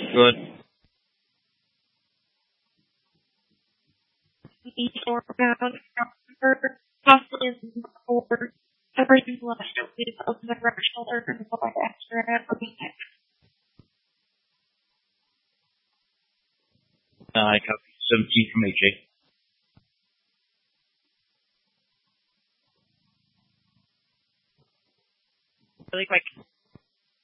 Good. Or around possibly or everything left of the right shoulder and the right extra everything. I copy 17 from AJ. Really quick.